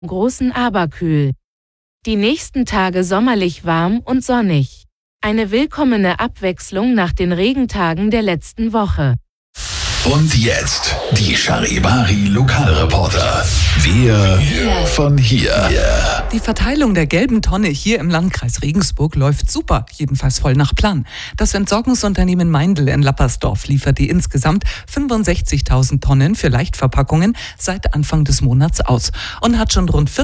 großen aber kühl. Die nächsten Tage sommerlich warm und sonnig. Eine willkommene Abwechslung nach den Regentagen der letzten Woche. Und jetzt die Charivari Lokalreporter. Wir von hier. Die Verteilung der gelben Tonne hier im Landkreis Regensburg läuft super, jedenfalls voll nach Plan. Das Entsorgungsunternehmen Meindl in Lappersdorf liefert die insgesamt 65.000 Tonnen für Leichtverpackungen seit Anfang des Monats aus und hat schon rund